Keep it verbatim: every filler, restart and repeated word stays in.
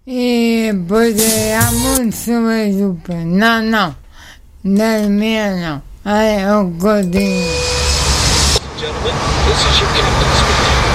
E potevamo insomma super. No, no, nel mio no, è un codino. Gentlemen, this is your captain speaking.